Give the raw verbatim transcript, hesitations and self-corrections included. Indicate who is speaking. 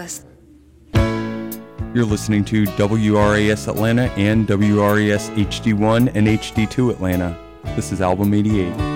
Speaker 1: us.
Speaker 2: You're listening to W R A S Atlanta and W R A S H D one and H D two Atlanta. This is Album eighty-eight.